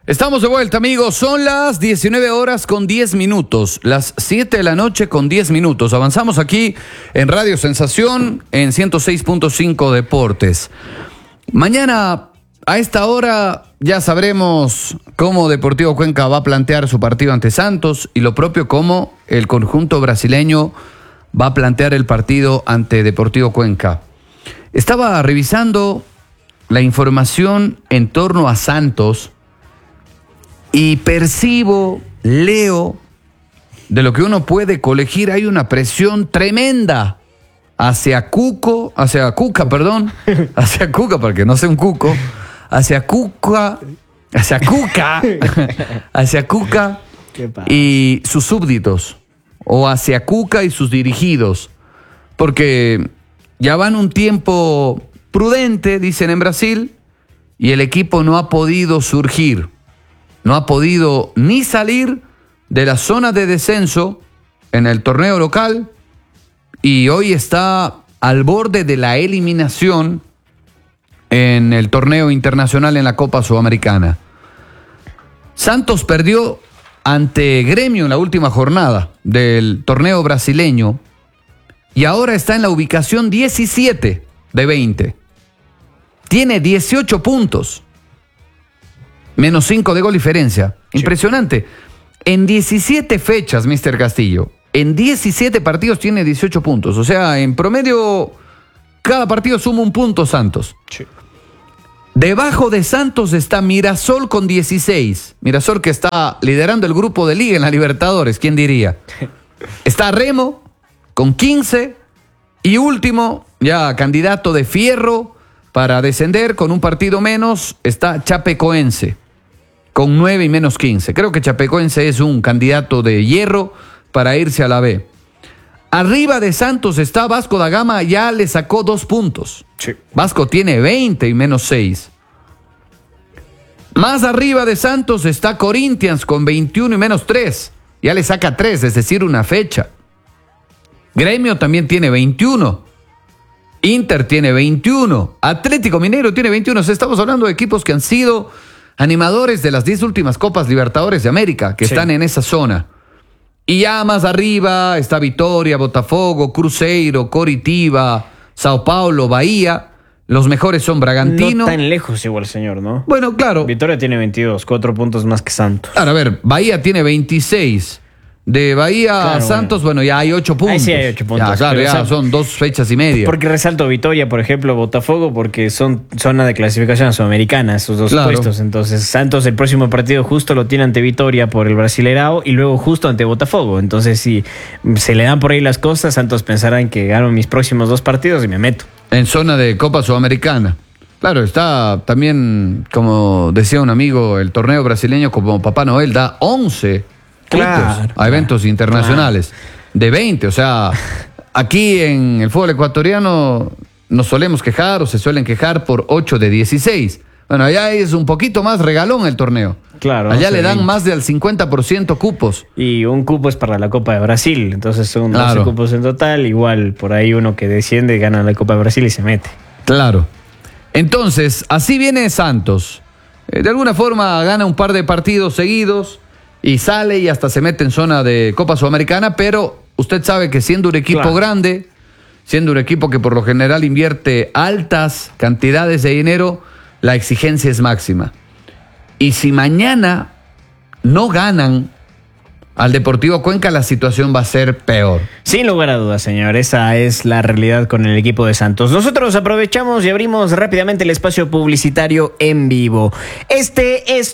Estamos de vuelta, amigos. Son las 19 horas con 10 minutos. Las 7 de la noche con 10 minutos. Avanzamos aquí en Radio Sensación en 106.5 Deportes. Mañana a esta hora ya sabremos cómo Deportivo Cuenca va a plantear su partido ante Santos y lo propio cómo el conjunto brasileño va a plantear el partido ante Deportivo Cuenca. Estaba revisando la información en torno a Santos y percibo, leo, de lo que uno puede colegir, hay una presión tremenda hacia Cuca, porque no sé un cuco, hacia Cuca y sus súbditos, o hacia Cuca y sus dirigidos, porque ya van un tiempo prudente, dicen en Brasil, y el equipo no ha podido surgir. No ha podido ni salir de la zona de descenso en el torneo local y hoy está al borde de la eliminación en el torneo internacional en la Copa Sudamericana. Santos perdió ante Gremio en la última jornada del torneo brasileño y ahora está en la ubicación 17 de 20. Tiene 18 puntos. Menos 5 de gol diferencia. Impresionante. En 17 fechas, Mr. Castillo, en 17 partidos tiene 18 puntos. O sea, en promedio, cada partido suma un punto Santos. Sí. Debajo de Santos está Mirasol con 16. Mirasol que está liderando el grupo de liga en la Libertadores, ¿quién diría? Está Remo con 15 y último, ya candidato de fierro para descender con un partido menos, está Chapecoense con 9 y menos 15. Creo que Chapecoense es un candidato de hierro para irse a la B. Arriba de Santos está Vasco da Gama, ya le sacó 2 puntos. Sí. Vasco tiene 20 y menos 6. Más arriba de Santos está Corinthians con 21 y menos 3. Ya le saca 3, es decir, una fecha. Gremio también tiene 21. Inter tiene 21. Atlético Mineiro tiene 21. O sea, estamos hablando de equipos que han sido animadores de las 10 últimas Copas Libertadores de América, que están en esa zona. Y ya más arriba está Vitória, Botafogo, Cruzeiro, Coritiba, Sao Paulo, Bahía. Los mejores son Bragantino. No tan lejos igual, señor, ¿no? Bueno, claro. Vitória tiene 22, 4 puntos más que Santos. Claro, a ver, Bahía tiene 26. De Bahía a Santos, bueno, ya hay 8 puntos. Ahí sí hay 8 puntos. Ya, claro, ya son 2 fechas y media. Porque resalto Vitória, por ejemplo, Botafogo, porque son zona de clasificación sudamericana, esos dos puestos. Entonces, Santos el próximo partido justo lo tiene ante Vitória por el Brasileirao y luego justo ante Botafogo. Entonces, si se le dan por ahí las cosas, Santos pensará en que gano mis próximos 2 partidos y me meto. En zona de Copa Sudamericana. Claro, está también, como decía un amigo, el torneo brasileño como Papá Noel da 11 a eventos internacionales de 20, o sea, aquí en el fútbol ecuatoriano nos solemos quejar o se suelen quejar por 8 de 16. Bueno, allá es un poquito más regalón el torneo. Claro. Allá le dan más del 50% cupos. Y un cupo es para la Copa de Brasil, entonces son 12 cupos en total, igual por ahí uno que desciende gana la Copa de Brasil y se mete. Claro. Entonces, así viene Santos. De alguna forma gana un par de partidos seguidos y sale y hasta se mete en zona de Copa Sudamericana, pero usted sabe que siendo un equipo grande, siendo un equipo que por lo general invierte altas cantidades de dinero, la exigencia es máxima. Y si mañana no ganan al Deportivo Cuenca, la situación va a ser peor. Sin lugar a dudas, señor. Esa es la realidad con el equipo de Santos. Nosotros aprovechamos y abrimos rápidamente el espacio publicitario en vivo. Este es